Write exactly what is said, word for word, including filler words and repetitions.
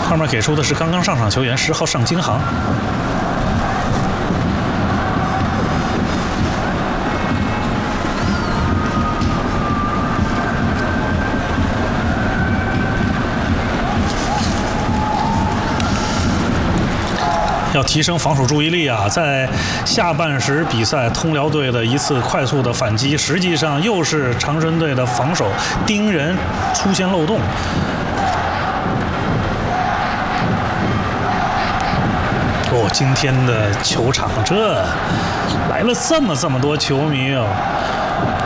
画面给出的是刚刚上场球员十号尚京航。要提升防守注意力啊！在下半时比赛，通辽队的一次快速的反击，实际上又是长春队的防守盯人出现漏洞。哦，今天的球场这来了这么这么多球迷哦！